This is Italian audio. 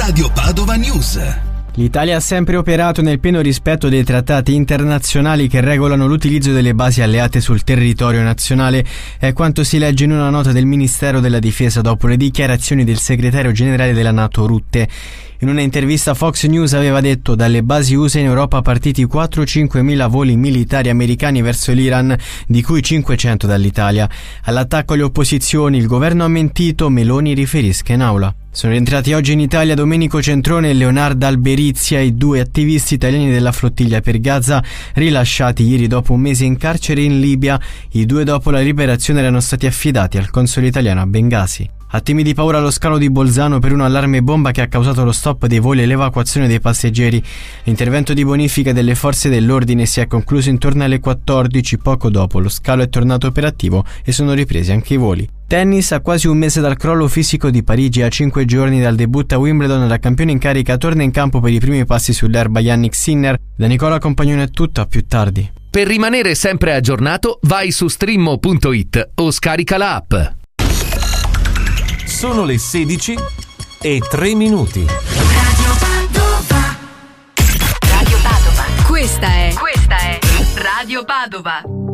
Radio Padova News. L'Italia ha sempre operato nel pieno rispetto dei trattati internazionali che regolano l'utilizzo delle basi alleate sul territorio nazionale, è quanto si legge in una nota del Ministero della Difesa dopo le dichiarazioni del segretario generale della NATO Rutte. In una intervista Fox News aveva detto: dalle basi USA in Europa partiti 4-5 mila voli militari americani verso l'Iran, di cui 500 dall'Italia. All'attacco alle opposizioni il governo ha mentito, Meloni riferisca in aula. Sono rientrati oggi in Italia Domenico Centrone e Leonardo Alberizia, i due attivisti italiani della flottiglia per Gaza, rilasciati ieri dopo un mese in carcere in Libia. I due dopo la liberazione erano stati affidati al console italiano a Bengasi. Attimi di paura allo scalo di Bolzano per un allarme bomba che ha causato lo stop dei voli e l'evacuazione dei passeggeri. L'intervento di bonifica delle forze dell'ordine si è concluso intorno alle 14, poco dopo lo scalo è tornato operativo e sono ripresi anche i voli. Tennis, a quasi un mese dal crollo fisico di Parigi e a 5 giorni dal debutto a Wimbledon, la campione in carica torna in campo per i primi passi sull'erba Jannik Sinner. Da Nicola Compagnone è tutto, a più tardi. Per rimanere sempre aggiornato vai su streammo.it o scarica la app. Sono le 16:03. Radio Padova. Questa è Radio Padova.